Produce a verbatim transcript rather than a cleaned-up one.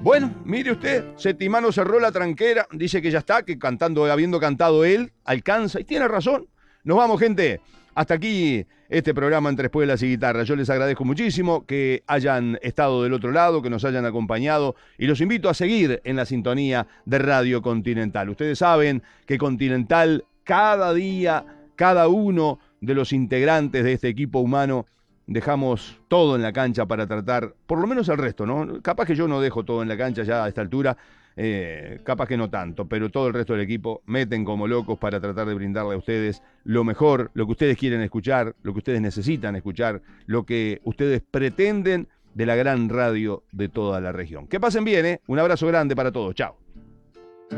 Bueno, mire usted, Settimano cerró la tranquera, dice que ya está, que cantando, habiendo cantado él, alcanza, y tiene razón. Nos vamos, gente. Hasta aquí este programa Entre Espuelas y Guitarras. Yo les agradezco muchísimo que hayan estado del otro lado, que nos hayan acompañado, y los invito a seguir en la sintonía de Radio Continental. Ustedes saben que Continental, cada día, cada uno de los integrantes de este equipo humano, dejamos todo en la cancha para tratar, por lo menos el resto, ¿no? Capaz que yo no dejo todo en la cancha ya a esta altura, eh, capaz que no tanto, pero todo el resto del equipo meten como locos para tratar de brindarle a ustedes lo mejor, lo que ustedes quieren escuchar, lo que ustedes necesitan escuchar, lo que ustedes pretenden de la gran radio de toda la región. Que pasen bien, ¿eh? Un abrazo grande para todos. Chao.